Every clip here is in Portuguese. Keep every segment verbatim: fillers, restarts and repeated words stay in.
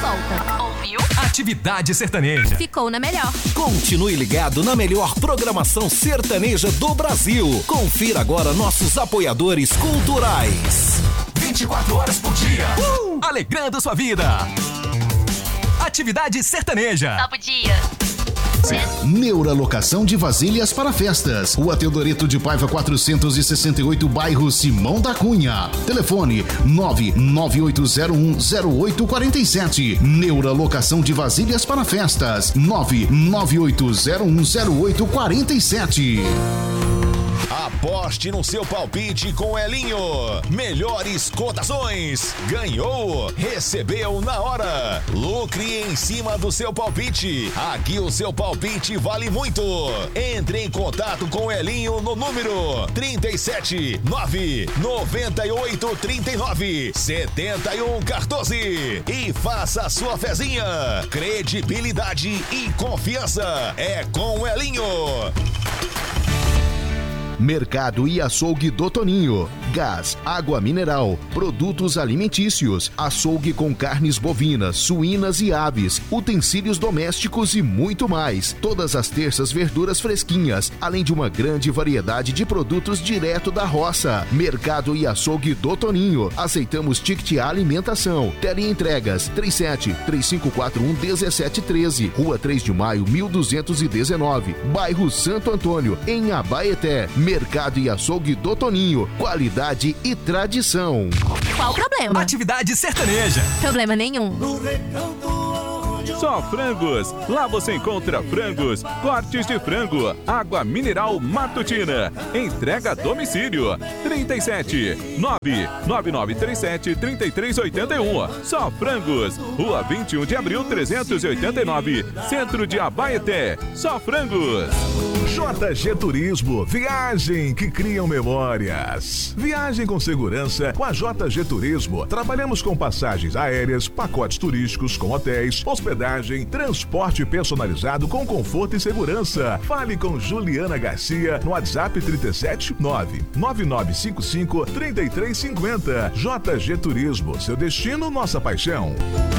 volta. Ouviu? Atividade Sertaneja. Ficou na melhor. Continue ligado na melhor programação sertaneja do Brasil. Confira agora nossos apoiadores culturais. vinte e quatro horas por dia. Uh! Alegrando sua vida. Atividade Sertaneja. Top dia. Neura Locação de Vasilhas para Festas. Rua Teodoreto de Paiva quatrocentos e sessenta e oito, bairro Simão da Cunha. Telefone nove nove oito zero um zero oito quatro sete. Neura Locação de Vasilhas para Festas. nove nove oito zero um zero oito quatro sete. Aposte no seu palpite com Elinho. Melhores cotações. Ganhou, recebeu na hora. Lucre em cima do seu palpite. Aqui o seu palpite vale muito. Entre em contato com Elinho no número trinta e sete, nove, noventa e oito, trinta e nove, setenta e um, quatorze e faça a sua fezinha. Credibilidade e confiança é com Elinho. Mercado e Açougue do Toninho. Gás, água mineral, produtos alimentícios, açougue com carnes bovinas, suínas e aves, utensílios domésticos e muito mais. Todas as terças verduras fresquinhas, além de uma grande variedade de produtos direto da roça. Mercado e Açougue do Toninho. Aceitamos ticket alimentação. Teleentregas três sete, três cinco quatro um, um sete um três. Rua três de maio, mil duzentos e dezenove. Bairro Santo Antônio, em Abaeté. Mercado e Açougue do Toninho. Qualidade e tradição. Qual o problema? Atividade Sertaneja. Problema nenhum. Só Frangos. Lá você encontra frangos, cortes de frango, água mineral Matutina. Entrega a domicílio. trinta e sete, nove nove nove três sete, três três oito um. Só Frangos. Rua vinte e um de abril, trezentos e oitenta e nove. Centro de Abaeté. Só Frangos. J G Turismo, viagem que criam memórias. Viagem com segurança com a J G Turismo. Trabalhamos com passagens aéreas, pacotes turísticos com hotéis, hospedagem, transporte personalizado com conforto e segurança. Fale com Juliana Garcia no WhatsApp trinta e sete, nove nove nove cinco cinco, três três cinco zero. J G Turismo, seu destino, nossa paixão.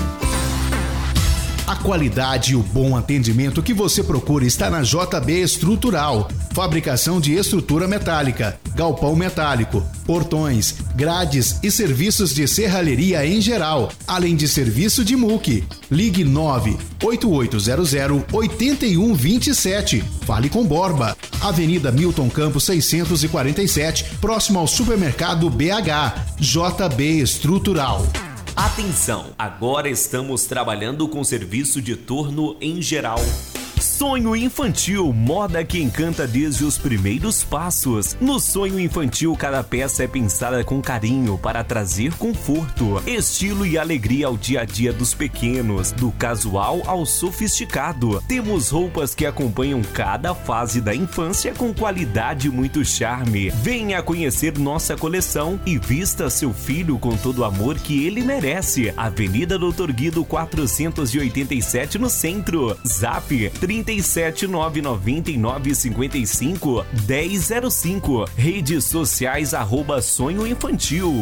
A qualidade e o bom atendimento que você procura está na J B Estrutural. Fabricação de estrutura metálica, galpão metálico, portões, grades e serviços de serralheria em geral, além de serviço de M U C. Ligue nove oito oito zero zero, oito um dois sete. Fale com Borba. Avenida Milton Campos seiscentos e quarenta e sete, próximo ao supermercado B H. J B Estrutural. Atenção! Agora estamos trabalhando com serviço de turno em geral. Sonho Infantil, moda que encanta desde os primeiros passos. No Sonho Infantil, cada peça é pensada com carinho para trazer conforto, estilo e alegria ao dia a dia dos pequenos, do casual ao sofisticado. Temos roupas que acompanham cada fase da infância com qualidade e muito charme. Venha conhecer nossa coleção e vista seu filho com todo o amor que ele merece. Avenida Doutor Guido quatrocentos e oitenta e sete no centro. Zap trinta e sete, nove nove nove, cinco cinco, um zero zero cinco. Redes sociais arroba Sonho Infantil.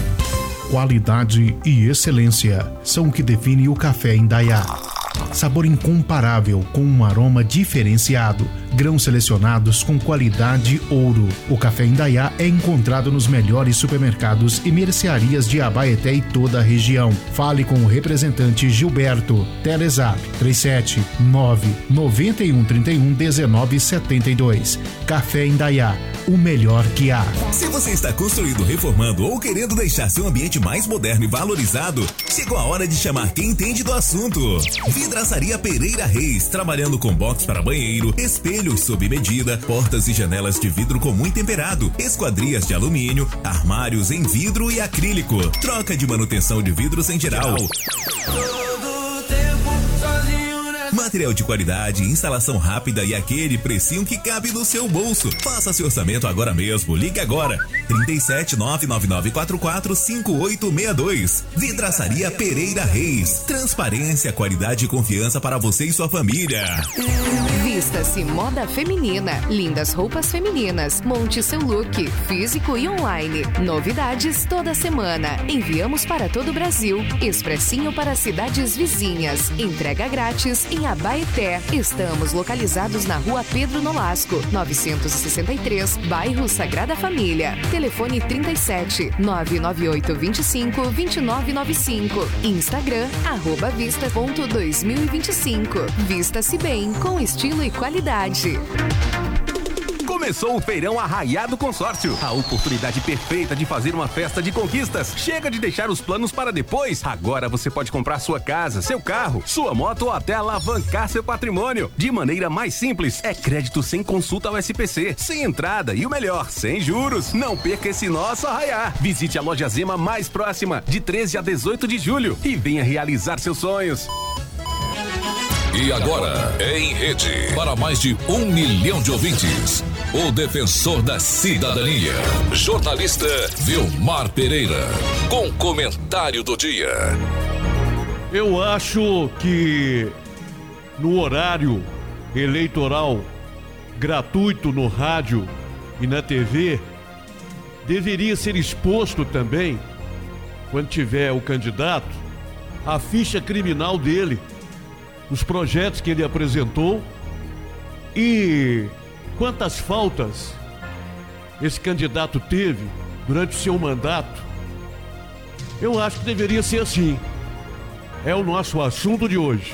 Qualidade e excelência são o que define o café Indaiá. Sabor incomparável com um aroma diferenciado. Grãos selecionados com qualidade ouro. O café Indaiá é encontrado nos melhores supermercados e mercearias de Abaeté e toda a região. Fale com o representante Gilberto. Telezap três sete nove, nove um, três um, um nove sete dois. Café Indaiá, o melhor que há. Se você está construindo, reformando ou querendo deixar seu ambiente mais moderno e valorizado, chegou a hora de chamar quem entende do assunto. Vidraçaria Pereira Reis, trabalhando com box para banheiro, espelhos sob medida, portas e janelas de vidro comum e temperado, esquadrias de alumínio, armários em vidro e acrílico, troca de manutenção de vidros em geral. Todo tempo sozinho Material de qualidade, instalação rápida e aquele precinho que cabe no seu bolso. Faça seu orçamento agora mesmo. Ligue agora. trinta e sete, nove nove nove quatro quatro, cinco oito seis dois. Vidraçaria Pereira Reis. Transparência, qualidade e confiança para você e sua família. Vista-se moda feminina. Lindas roupas femininas. Monte seu look, físico e online. Novidades toda semana. Enviamos para todo o Brasil. Expressinho para cidades vizinhas. Entrega grátis em Abaeté. Estamos localizados na rua Pedro Nolasco, novecentos e sessenta e três, bairro Sagrada Família. Telefone trinta e sete, nove nove oito dois cinco, dois nove nove cinco. Instagram, arroba vista ponto dois mil e vinte e cinco. Vista-se bem, com estilo e qualidade. Começou o Feirão Arraiado Consórcio, a oportunidade perfeita de fazer uma festa de conquistas. Chega de deixar os planos para depois. Agora você pode comprar sua casa, seu carro, sua moto ou até alavancar seu patrimônio. De maneira mais simples, é crédito sem consulta ao S P C, sem entrada e o melhor, sem juros. Não perca esse nosso arraiar. Visite a loja Zema mais próxima, de treze a dezoito de julho, e venha realizar seus sonhos. E agora, em rede, para mais de um milhão de ouvintes, o defensor da cidadania, jornalista Vilmar Pereira, com comentário do dia. Eu acho que no horário eleitoral gratuito no rádio e na T V, deveria ser exposto também, quando tiver o candidato, a ficha criminal dele, os projetos que ele apresentou e quantas faltas esse candidato teve durante o seu mandato. Eu acho que deveria ser assim. É o nosso assunto de hoje.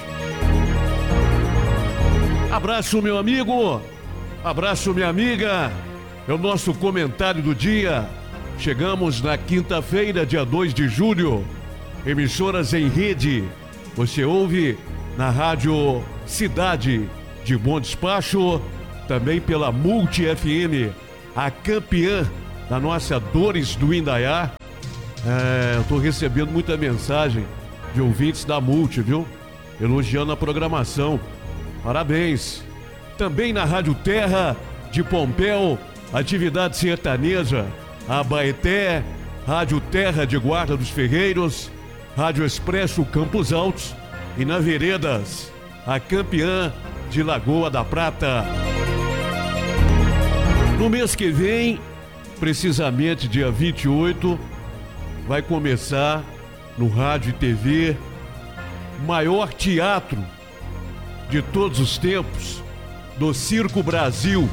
Abraço, meu amigo. Abraço, minha amiga. É o nosso comentário do dia. Chegamos na quinta-feira, dia dois de julho. Emissoras em rede. Você ouve na Rádio Cidade de Bom Despacho, também pela Multi F M, a campeã da nossa Dores do Indaiá. É, eu estou recebendo muita mensagem de ouvintes da Multi, viu? Elogiando a programação. Parabéns. Também na Rádio Terra de Pompéu, atividade sertaneja, Abaeté, Rádio Terra de Guarda dos Ferreiros, Rádio Expresso Campos Altos, e na Veredas, a campeã de Lagoa da Prata. No mês que vem, precisamente dia vinte e oito, vai começar no rádio e T V o maior teatro de todos os tempos do Circo Brasil.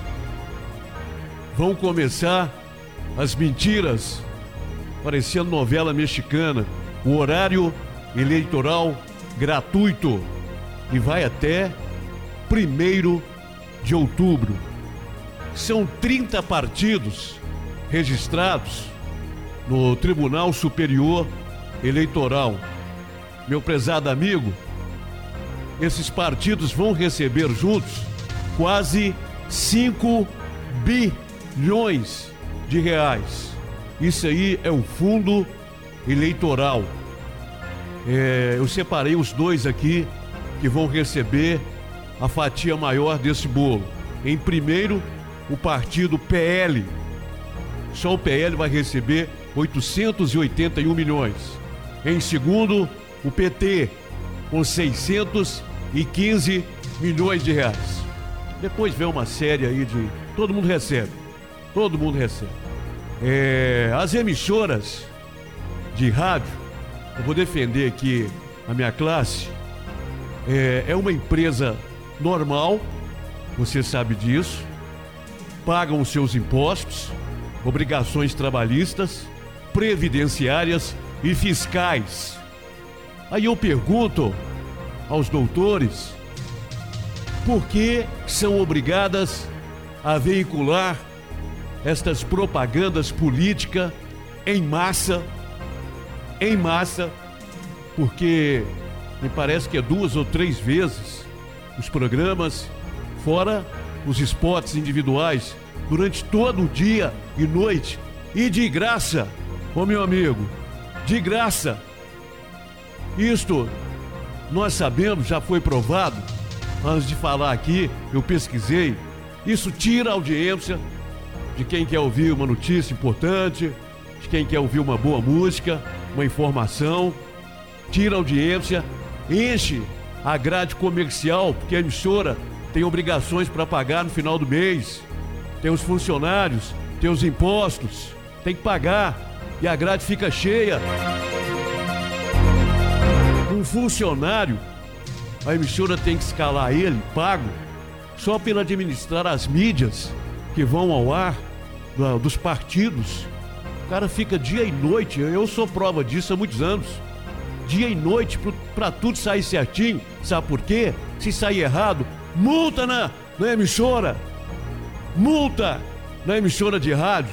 Vão começar as mentiras, parecendo novela mexicana, o horário eleitoral gratuito e vai até primeiro de outubro. São trinta partidos registrados no Tribunal Superior Eleitoral. Meu prezado amigo, esses partidos vão receber juntos quase cinco bilhões de reais. Isso aí é o fundo eleitoral. É, eu separei os dois aqui que vão receber a fatia maior desse bolo. Em primeiro, o partido P L. Só o P L vai receber oitocentos e oitenta e um milhões. Em segundo, o P T, com seiscentos e quinze milhões de reais. Depois vem uma série aí de... Todo mundo recebe. Todo mundo recebe. É, as emissoras de rádio, eu vou defender aqui a minha classe, é, é uma empresa normal, você sabe disso, pagam os seus impostos, obrigações trabalhistas, previdenciárias e fiscais. Aí eu pergunto aos doutores por que são obrigadas a veicular estas propagandas políticas em massa, em massa, porque me parece que é duas ou três vezes os programas, fora os spots individuais, durante todo o dia e noite, e de graça, ô meu amigo, de graça. Isto nós sabemos, já foi provado, antes de falar aqui, eu pesquisei, isso tira a audiência de quem quer ouvir uma notícia importante, de quem quer ouvir uma boa música, uma informação, tira a audiência, enche a grade comercial, porque a emissora tem obrigações para pagar no final do mês, tem os funcionários, tem os impostos, tem que pagar, e a grade fica cheia. Um funcionário, a emissora tem que escalar ele, pago, só pela administrar as mídias que vão ao ar, do, dos partidos. O cara fica dia e noite, eu sou prova disso há muitos anos. Dia e noite para tudo sair certinho. Sabe por quê? Se sair errado, multa na, na emissora. Multa na emissora de rádio.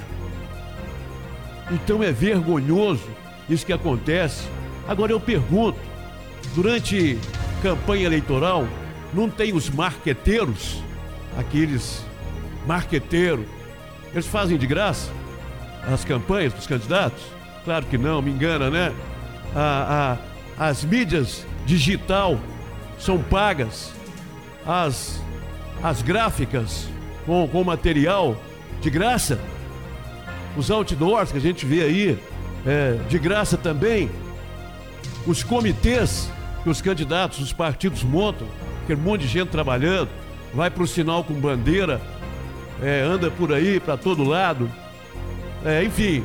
Então é vergonhoso isso que acontece. Agora eu pergunto, durante campanha eleitoral, não tem os marqueteiros, aqueles marqueteiros, eles fazem de graça as campanhas dos candidatos? Claro que não, me engana, né? A, a, as mídias digital são pagas, as, as gráficas com, com material de graça, os outdoors que a gente vê aí, é, de graça também, os comitês que os candidatos, os partidos montam, aquele monte de gente trabalhando, vai para o sinal com bandeira, é, anda por aí para todo lado, é, enfim,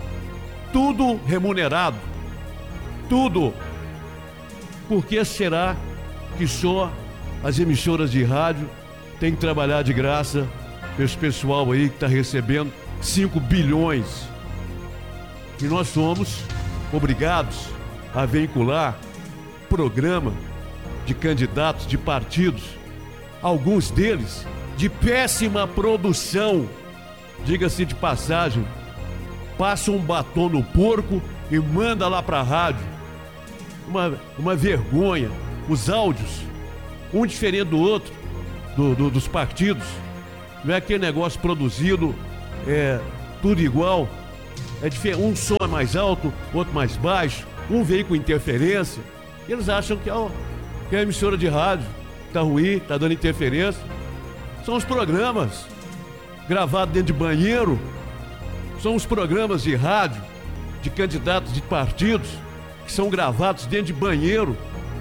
tudo remunerado, tudo. Por que será que só as emissoras de rádio têm que trabalhar de graça, esse pessoal aí que está recebendo cinco bilhões? E nós somos obrigados a veicular programa de candidatos de partidos, alguns deles de péssima produção, diga-se de passagem, passa um batom no porco e manda lá para a rádio. Uma, uma vergonha. Os áudios, um diferente do outro, do, do, dos partidos, não é aquele negócio produzido, é tudo igual, é diferente. Um som é mais alto, outro mais baixo, um veio com interferência. Eles acham que, ó, que a emissora de rádio tá ruim, tá dando interferência. São os programas gravados dentro de banheiro, são os programas de rádio de candidatos de partidos que são gravados dentro de banheiro.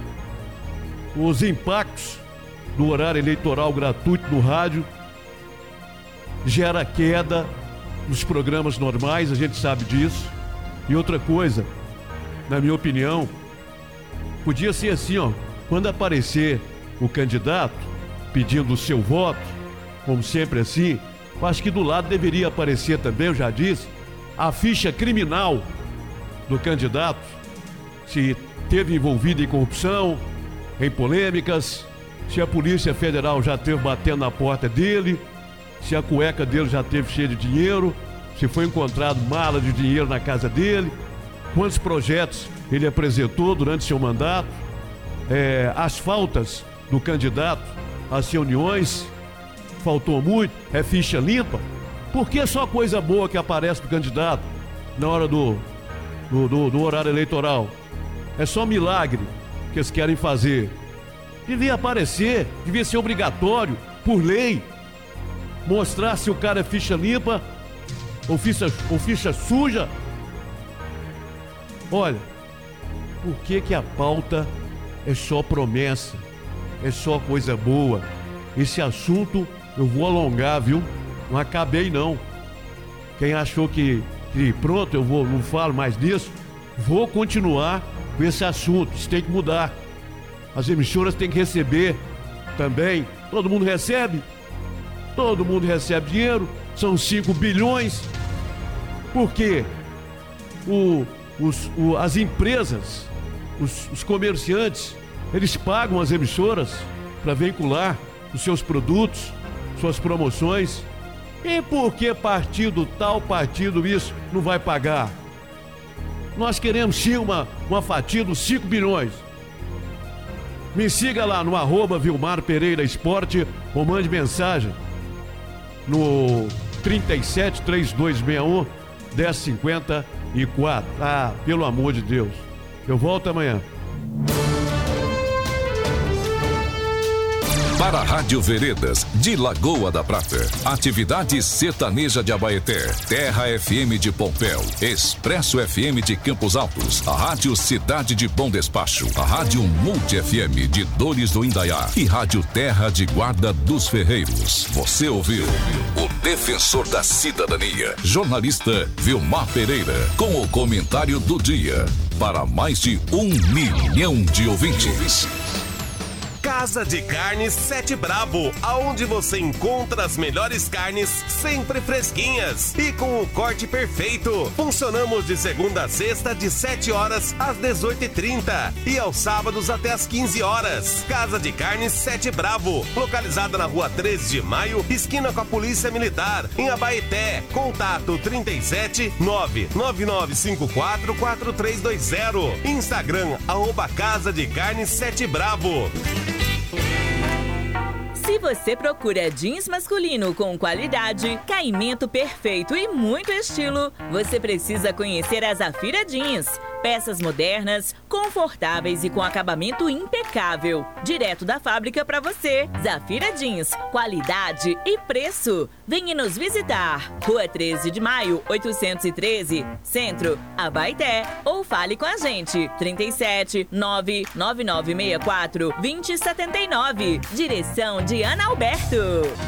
Os impactos do horário eleitoral gratuito no rádio gera queda nos programas normais, a gente sabe disso. E outra coisa, na minha opinião, podia ser assim, ó, quando aparecer o candidato pedindo o seu voto, como sempre assim, eu acho que do lado deveria aparecer também, eu já disse, a ficha criminal do candidato, se teve envolvido em corrupção, em polêmicas, se a Polícia Federal já esteve batendo na porta dele, se a cueca dele já esteve cheia de dinheiro, se foi encontrado mala de dinheiro na casa dele, quantos projetos ele apresentou durante seu mandato, é, as faltas do candidato, as reuniões, faltou muito, é ficha limpa. Por que só coisa boa que aparece do candidato na hora do, do, do, do horário eleitoral? É só milagre que eles querem fazer. Devia aparecer, devia ser obrigatório, por lei, mostrar se o cara é ficha limpa ou ficha, ou ficha suja. Olha, por que que a pauta é só promessa, é só coisa boa? Esse assunto eu vou alongar, viu? Não acabei não. Quem achou que, que pronto, eu vou, não falo mais disso, vou continuar com esse assunto. Isso tem que mudar. As emissoras têm que receber também. Todo mundo recebe? Todo mundo recebe dinheiro. São cinco bilhões. Por quê? O, os, o, as empresas, os, os comerciantes, eles pagam as emissoras para veicular os seus produtos, suas promoções. E por que partido tal, partido isso, não vai pagar? Nós queremos sim uma, uma fatia dos cinco bilhões. Me siga lá no arroba Vilmar Pereira Esporte ou mande mensagem no trinta e sete, trinta e dois sessenta e um, dez cinquenta e quatro. Ah, pelo amor de Deus. Eu volto amanhã. Para a Rádio Veredas, de Lagoa da Prata. Atividade Sertaneja de Abaeté. Terra F M de Pompéu. Expresso F M de Campos Altos. A Rádio Cidade de Bom Despacho. A Rádio Multi F M de Dores do Indaiá. E Rádio Terra de Guarda dos Ferreiros. Você ouviu o Defensor da Cidadania, jornalista Vilmar Pereira, com o comentário do dia. Para mais de um milhão de ouvintes. Casa de Carnes Sete Bravo, aonde você encontra as melhores carnes sempre fresquinhas e com o corte perfeito. Funcionamos de segunda a sexta de sete horas às dezoito e trinta e aos sábados até às quinze horas. Casa de Carnes Sete Bravo, localizada na rua treze de maio, esquina com a Polícia Militar, em Abaeté. Contato trinta e sete, nove nove nove cinco quatro, quatro três dois zero. Instagram, arroba Casa de Carnes Sete Bravo. Se você procura jeans masculino com qualidade, caimento perfeito e muito estilo, você precisa conhecer a Zafira Jeans. Peças modernas, confortáveis e com acabamento impecável. Direto da fábrica para você. Zafira Jeans, qualidade e preço. Venha nos visitar. Rua treze de maio, oitocentos e treze, Centro, Abaeté. Ou fale com a gente. trinta e sete, nove nove nove seis quatro, dois zero sete nove. Direção de Ana Alberto.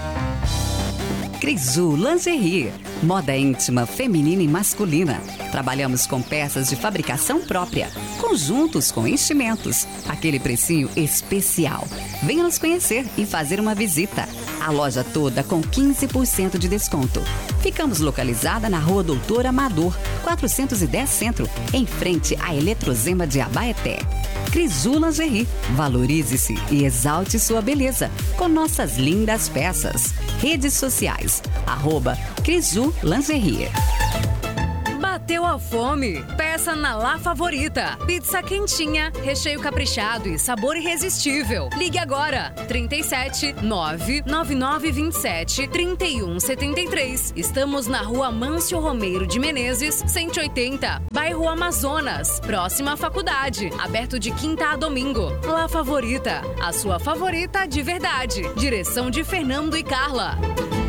Crisu Lingerie, moda íntima, feminina e masculina. Trabalhamos com peças de fabricação própria, conjuntos com enchimentos, aquele precinho especial. Venha nos conhecer e fazer uma visita. A loja toda com quinze por cento de desconto. Ficamos localizada na Rua Doutor Amador, quatrocentos e dez Centro, em frente à Eletrozema de Abaeté. Crisu Lingerie, valorize-se e exalte sua beleza com nossas lindas peças. Redes sociais, arroba Crisu Lingerie. Bateu a fome? Peça na La Favorita. Pizza quentinha, recheio caprichado e sabor irresistível. Ligue agora, trinta e sete, nove nove nove dois sete, trinta e um setenta e três. Estamos na Rua Mâncio Romeiro de Menezes, cento e oitenta, bairro Amazonas, próxima à faculdade. Aberto de quinta a domingo. La Favorita, a sua favorita de verdade. Direção de Fernando e Carla.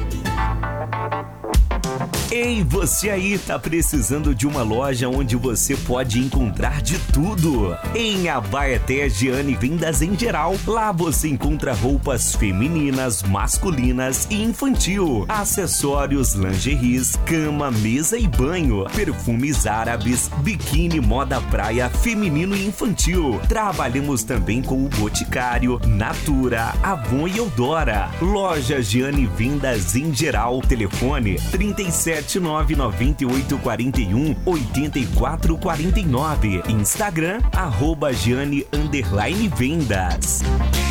Ei, você aí tá precisando de uma loja onde você pode encontrar de tudo? Em Abaeté, Giane Vendas em Geral. Lá você encontra roupas femininas, masculinas e infantil, acessórios, lingeries, cama, mesa e banho, perfumes árabes, biquíni, moda praia, feminino e infantil. Trabalhamos também com o Boticário, Natura, Avon e Eudora. Loja Giane Vendas em Geral. Telefone trinta e sete, nove nove oito quatro um, oito quatro quatro nove. Instagram, arroba Giane underline Vendas.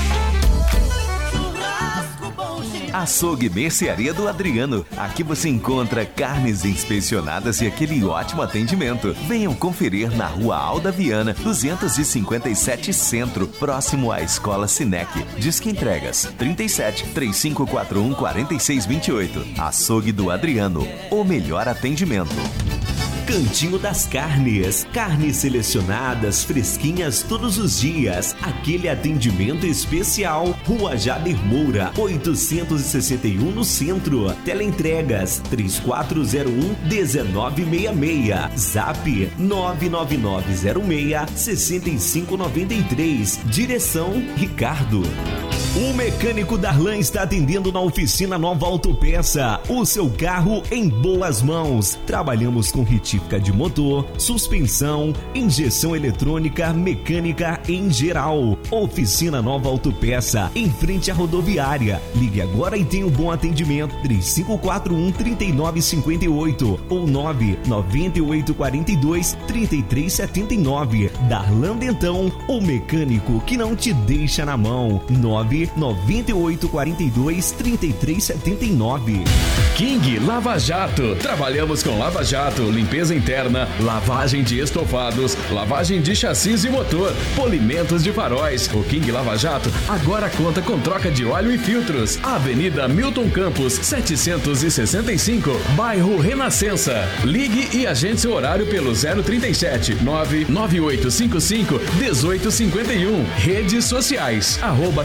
Açougue Mercearia do Adriano. Aqui você encontra carnes inspecionadas e aquele ótimo atendimento. Venham conferir na Rua Alda Viana, duzentos e cinquenta e sete Centro, próximo à Escola Sinec. Disque entregas trinta e sete, três cinco quatro um, quatro seis dois oito. Açougue do Adriano, o melhor atendimento. Cantinho das Carnes. Carnes selecionadas, fresquinhas todos os dias. Aquele atendimento especial. Rua Jader Moura, oitocentos e sessenta e um no Centro. Teleentregas três quatro zero um, um nove seis seis. Zap nove nove nove zero seis, seis cinco nove três. Direção Ricardo. O mecânico Darlan está atendendo na oficina Nova Autopeça. O seu carro em boas mãos. Trabalhamos com retífica de motor, suspensão, injeção eletrônica, mecânica em geral. Oficina Nova Autopeça, em frente à rodoviária. Ligue agora e tenha um bom atendimento. três cinco quatro um, três nove cinco oito ou nove nove oito quatro dois, três três sete nove. Darlan Dentão, o mecânico que não te deixa na mão. nove nove oito quatro dois, três três sete nove. King Lava Jato. Trabalhamos com Lava Jato, limpeza interna, lavagem de estofados, lavagem de chassis e motor, polimentos de faróis. O King Lava Jato agora conta com troca de óleo e filtros. Avenida Milton Campos, setecentos e sessenta e cinco, bairro Renascença. Ligue e agende seu horário pelo zero trinta e sete, nove nove oito cinco cinco, um oito cinco um. Redes sociais, arroba King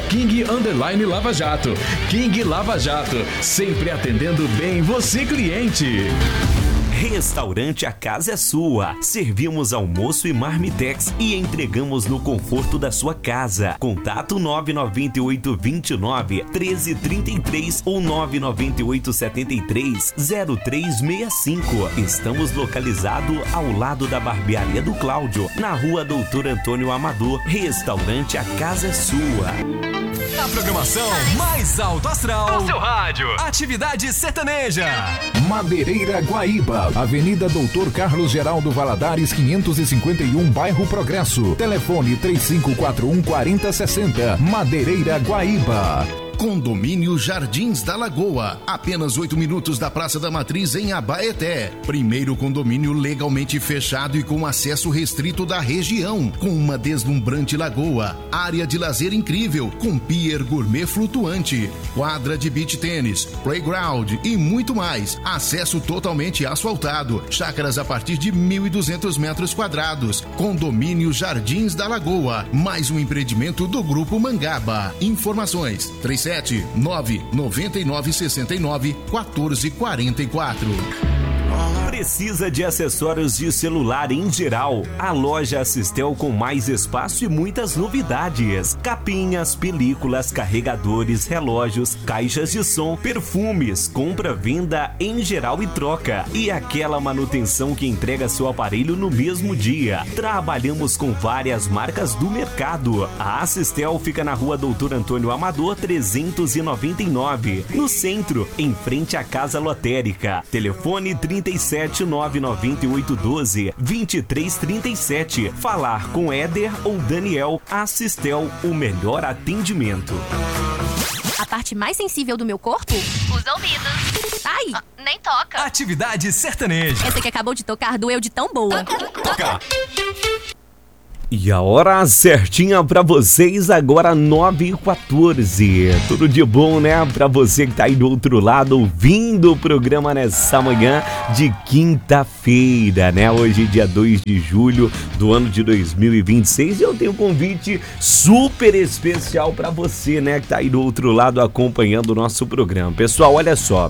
King Underline Lava Jato. King Lava Jato, sempre atendendo bem você, cliente. Restaurante A Casa é Sua. Servimos almoço e marmitex e entregamos no conforto da sua casa. Contato nove nove oito dois nove um três três três ou nove nove oito sete três zero três seis cinco. Estamos localizados ao lado da barbearia do Cláudio, na rua Doutor Antônio Amador. Restaurante A Casa é Sua. A programação mais alto astral no seu rádio. Atividade sertaneja. Madeireira Guaíba, Avenida Doutor Carlos Geraldo Valadares, quinhentos e cinquenta e um, Bairro Progresso. Telefone três cinco quatro um, quatro zero seis zero. Madeireira Guaíba. Condomínio Jardins da Lagoa, apenas oito minutos da Praça da Matriz em Abaeté. Primeiro condomínio legalmente fechado e com acesso restrito da região, com uma deslumbrante lagoa, área de lazer incrível, com pier gourmet flutuante, quadra de beach tênis, playground e muito mais. Acesso totalmente asfaltado, chácaras a partir de mil e duzentos metros quadrados. Condomínio Jardins da Lagoa, mais um empreendimento do Grupo Mangaba. Informações três sete nove nove nove seis nove um quatro quatro quatro. Precisa de acessórios de celular em geral? A loja Assistel com mais espaço e muitas novidades. Capinhas, películas, carregadores, relógios, caixas de som, perfumes, compra, venda em geral e troca. E aquela manutenção que entrega seu aparelho no mesmo dia. Trabalhamos com várias marcas do mercado. A Assistel fica na rua Doutor Antônio Amador trezentos e noventa e nove, no centro, em frente à Casa Lotérica. Telefone trinta e sete nove nove oito um dois dois três três sete. Falar com Éder ou Daniel. Assistel, o melhor atendimento. A parte mais sensível do meu corpo? Os ouvidos. Ai, ah, nem toca. Atividade sertaneja. Essa que acabou de tocar doeu de tão boa. Toca. E a hora certinha pra vocês agora, nove e quatorze. Tudo de bom, né? Pra você que tá aí do outro lado ouvindo o programa nessa manhã de quinta-feira, né? Hoje, dia dois de julho do ano de dois mil e vinte e seis. E eu tenho um convite super especial pra você, né? Que tá aí do outro lado acompanhando o nosso programa. Pessoal, olha só.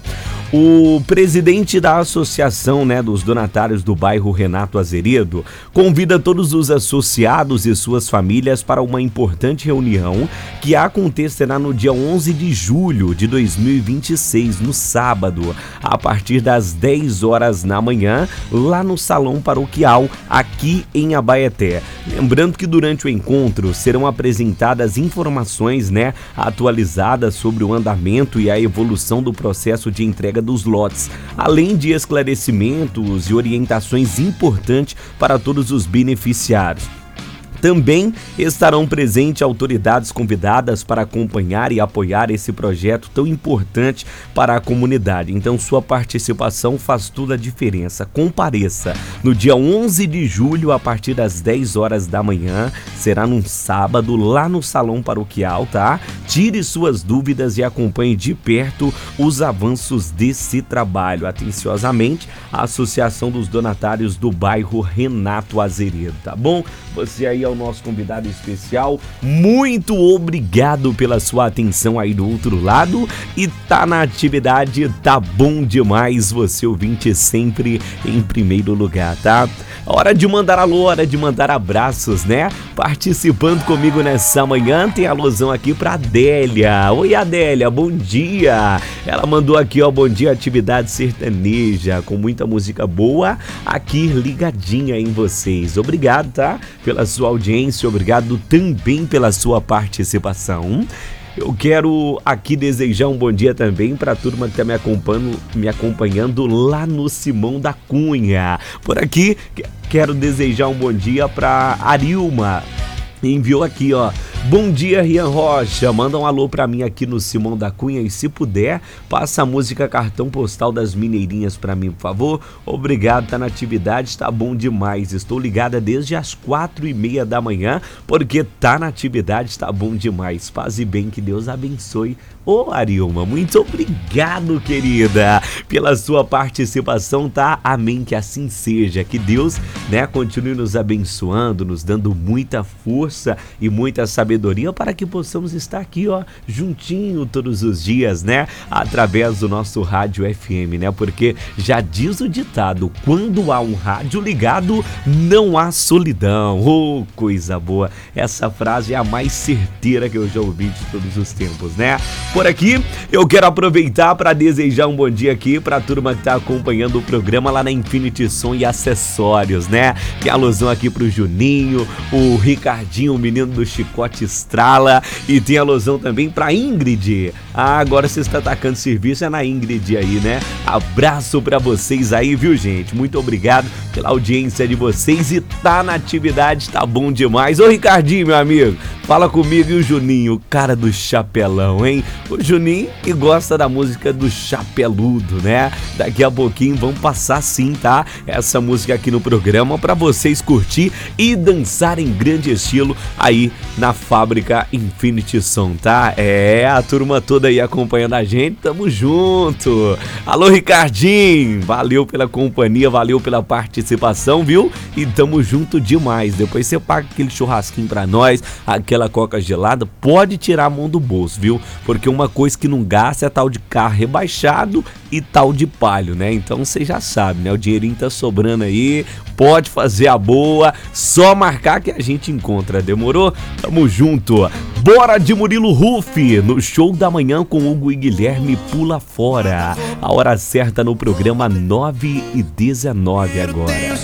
O presidente da Associação, né, dos Donatários do Bairro, Renato Azeredo, convida todos os associados e suas famílias para uma importante reunião que acontecerá no dia onze de julho de dois mil e vinte e seis, no sábado, a partir das dez horas da manhã, lá no Salão Paroquial, aqui em Abaeté. Lembrando que durante o encontro serão apresentadas informações, né, atualizadas sobre o andamento e a evolução do processo de entrega dos lotes, além de esclarecimentos e orientações importantes para todos os beneficiários. Também estarão presentes autoridades convidadas para acompanhar e apoiar esse projeto tão importante para a comunidade. Então, sua participação faz toda a diferença. Compareça no dia onze de julho, a partir das dez horas da manhã. Será num sábado, lá no Salão Paroquial, tá? Tire suas dúvidas e acompanhe de perto os avanços desse trabalho. Atenciosamente, a Associação dos Donatários do Bairro Renato Azeredo, tá bom? Você aí é o nosso convidado especial, muito obrigado pela sua atenção aí do outro lado, e tá na atividade, tá bom demais, você ouvinte sempre em primeiro lugar, tá? Hora de mandar alô, hora de mandar abraços, né? Participando comigo nessa manhã, tem alusão aqui pra Adélia. Oi, Adélia, bom dia. Ela mandou aqui, ó, bom dia, atividade sertaneja, com muita música boa, aqui ligadinha em vocês. Obrigado, tá? Pela sua audiência, obrigado também pela sua participação. Eu quero aqui desejar um bom dia também para a turma que está me acompanhando, me acompanhando lá no Simão da Cunha. Por aqui, quero desejar um bom dia para Arilma. Enviou aqui, ó. Bom dia, Rian Rocha. Manda um alô pra mim aqui no Simão da Cunha e, se puder, passa a música Cartão Postal das Mineirinhas pra mim, por favor. Obrigado, tá na atividade, tá bom demais. Estou ligada desde as quatro e meia da manhã, porque tá na atividade, tá bom demais. Paz e bem, que Deus abençoe. Ô, Arilma, muito obrigado, querida, pela sua participação, tá? Amém, que assim seja. Que Deus, né, continue nos abençoando, nos dando muita força e muita sabedoria sabedoria para que possamos estar aqui, ó, juntinho todos os dias, né? Através do nosso rádio F M, né? Porque já diz o ditado, quando há um rádio ligado, não há solidão. Oh, coisa boa. Essa frase é a mais certeira que eu já ouvi de todos os tempos, né? Por aqui, eu quero aproveitar para desejar um bom dia aqui para a turma que está acompanhando o programa lá na Infinity Som e Acessórios, né? Tem alusão aqui pro Juninho, o Ricardinho, o menino do Chicote Estrala, e tem alusão também pra Ingrid. Ah, agora você está atacando serviço, é na Ingrid aí, né? Abraço pra vocês aí, viu, gente? Muito obrigado pela audiência de vocês e tá na atividade, tá bom demais. Ô, Ricardinho, meu amigo, fala comigo e o Juninho, cara do chapelão, hein? O Juninho que gosta da música do Chapeludo, né? Daqui a pouquinho vamos passar sim, tá? Essa música aqui no programa pra vocês curtir e dançar em grande estilo aí na fábrica Infinity Som, tá? É, a turma toda aí acompanhando a gente, tamo junto. Alô, Ricardinho, valeu pela companhia, valeu pela participação, viu? E tamo junto demais. Depois você paga aquele churrasquinho pra nós, aquela coca gelada, pode tirar a mão do bolso, viu? Porque uma coisa que não gasta é tal de carro rebaixado e tal de palio, né? Então você já sabe, né? O dinheirinho tá sobrando aí, pode fazer a boa, só marcar que a gente encontra, demorou? Tamo junto. Bora de Murilo Ruff, no show da manhã com Hugo e Guilherme Pula Fora. A hora certa no programa nove e dezenove agora.